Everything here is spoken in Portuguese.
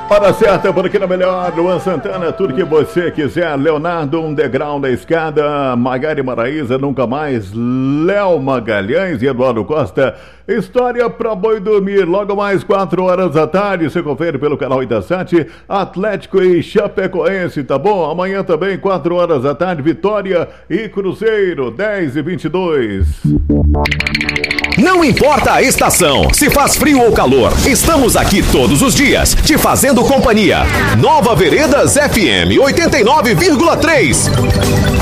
Hora certa, por aqui na melhor, Luan Santana, tudo que você quiser. Leonardo, um degrau na escada. Magari Maraíza, nunca mais. Léo Magalhães e Eduardo Costa. História pra boi dormir. Logo mais 4 horas da tarde. Você confere pelo canal Idasat. Atlético e Chapecoense, tá bom? Amanhã também, 4 horas da tarde. Vitória e Cruzeiro, 10h22. Não importa a estação, se faz frio ou calor, estamos aqui todos os dias, te fazendo companhia. Nova Veredas FM 89,3.